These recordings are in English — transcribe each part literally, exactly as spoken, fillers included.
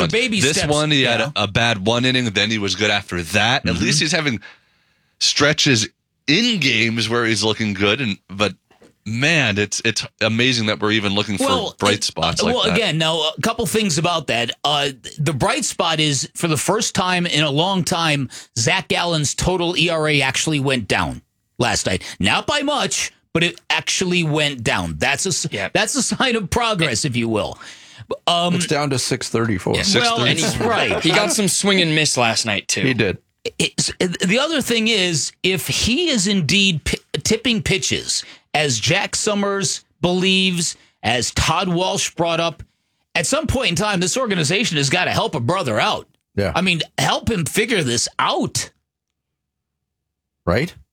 runs. baby this steps, one, he had yeah. a, a bad one inning, then he was good after that. Mm-hmm. At least he's having stretches in games where he's looking good, and but man, it's it's amazing that we're even looking well, for bright it, spots uh, like well, that. Well, again, now a couple things about that. Uh, the bright spot is for the first time in a long time, Zach Gallen's total E R A actually went down last night. Not by much, but it actually went down. That's a yeah. that's a sign of progress, if you will. Um, it's down to six thirty-four. Yeah, well, and he's right. He got some swing and miss last night, too. He did. It's, the other thing is, if he is indeed p- tipping pitches, as Jack Summers believes, as Todd Walsh brought up, at some point in time, this organization has got to help a brother out. Yeah. I mean, help him figure this out. Right?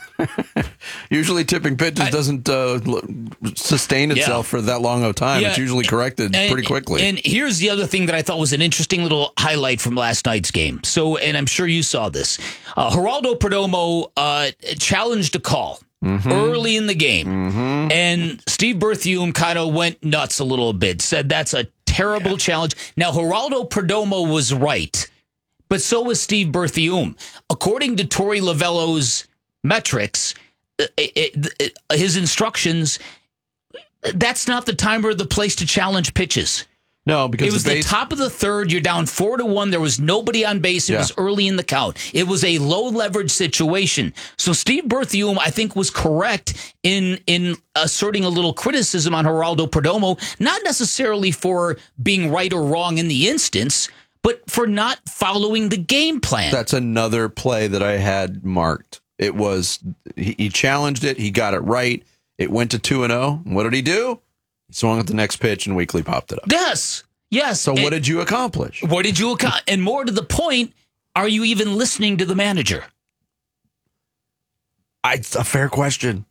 Usually tipping pitches I, doesn't uh, sustain itself yeah. for that long of time. Yeah. It's usually corrected and, pretty quickly. And here's the other thing that I thought was an interesting little highlight from last night's game. So, and I'm sure you saw this. Uh, Geraldo Perdomo uh, challenged a call mm-hmm. early in the game. Mm-hmm. And Steve Berthiaume kind of went nuts a little bit, said that's a terrible yeah. challenge. Now, Geraldo Perdomo was right, but so was Steve Berthiaume. According to Torey Lovello's metrics, it, it, it, his instructions, that's not the time or the place to challenge pitches. No, because it was the, base- the top of the third. You're down four to one. There was nobody on base. It yeah. was early in the count. It was a low leverage situation. So Steve Berthiaume, I think, was correct in in asserting a little criticism on Geraldo Perdomo, not necessarily for being right or wrong in the instance, but for not following the game plan. That's another play that I had marked. It was, he, he challenged it. He got it right. It went to two and oh. What did he do? He swung at the next pitch and Weekly popped it up. Yes. Yes. So and what did you accomplish? What did you accomplish? And more to the point, are you even listening to the manager? I, it's a fair question.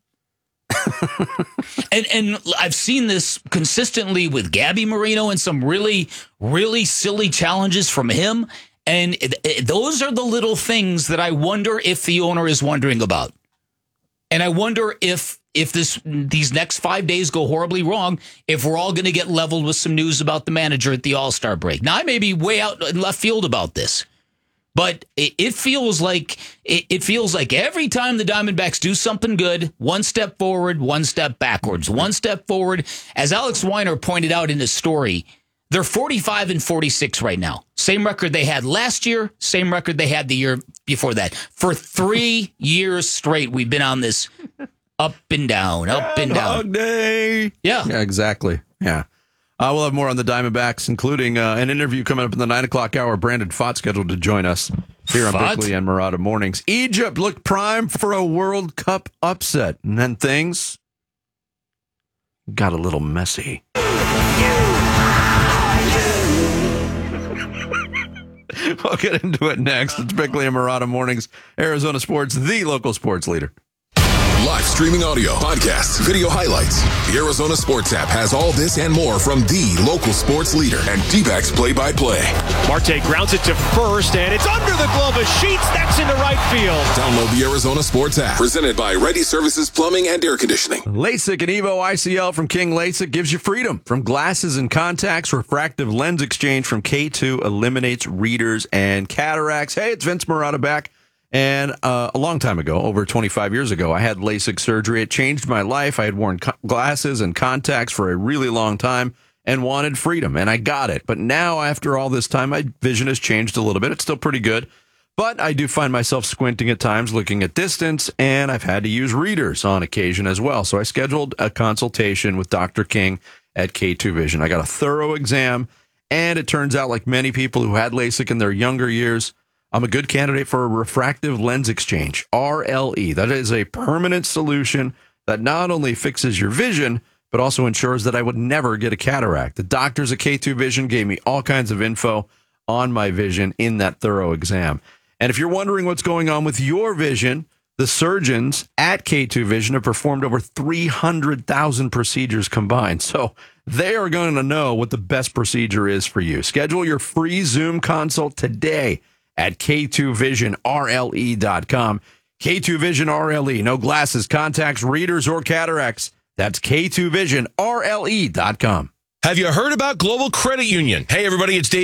and and I've seen this consistently with Gabby Marino and some really, really silly challenges from him. And it, it, those are the little things that I wonder if the owner is wondering about. And I wonder if if this these next five days go horribly wrong, if we're all going to get leveled with some news about the manager at the All-Star break. Now, I may be way out in left field about this, but it, it feels like it, it feels like every time the Diamondbacks do something good, one step forward, one step backwards, one step forward. As Alex Weiner pointed out in his story, they're forty-five and forty-six right now. Same record they had last year, same record they had the year before that. For three years straight, we've been on this up and down, up and down. Dog day. Yeah. Yeah, exactly. Yeah. Uh, we'll have more on the Diamondbacks, including uh, an interview coming up in the nine o'clock hour. Brandon Pfaadt scheduled to join us here on Pfaadt? Bickley and Murata Mornings. Egypt looked prime for a World Cup upset, and then things got a little messy. We'll get into it next. It's Bickley and Murata Mornings, Arizona Sports, the local sports leader. Live streaming audio, podcasts, video highlights. The Arizona Sports app has all this and more from the local sports leader and D-backs play-by-play. Marte grounds it to first, and it's under the glove of Sheets. That's into right field. Download the Arizona Sports app. Presented by Ready Services Plumbing and Air Conditioning. LASIK and Evo I C L from King LASIK gives you freedom. From glasses and contacts, refractive lens exchange from K two eliminates readers and cataracts. Hey, it's Vince Murata back. And uh, a long time ago, over twenty-five years ago, I had LASIK surgery. It changed my life. I had worn co- glasses and contacts for a really long time and wanted freedom, and I got it. But now, after all this time, my vision has changed a little bit. It's still pretty good, but I do find myself squinting at times, looking at distance, and I've had to use readers on occasion as well. So I scheduled a consultation with Doctor King at K two Vision. I got a thorough exam, and it turns out, like many people who had LASIK in their younger years, I'm a good candidate for a refractive lens exchange, R L E. That is a permanent solution that not only fixes your vision, but also ensures that I would never get a cataract. The doctors at K two Vision gave me all kinds of info on my vision in that thorough exam. And if you're wondering what's going on with your vision, the surgeons at K two Vision have performed over three hundred thousand procedures combined. So they are going to know what the best procedure is for you. Schedule your free Zoom consult today at K two vision R L E dot com. K two Vision R L E. No glasses, contacts, readers, or cataracts. That's K two vision R L E dot com. Have you heard about Global Credit Union? Hey, everybody, it's Dave.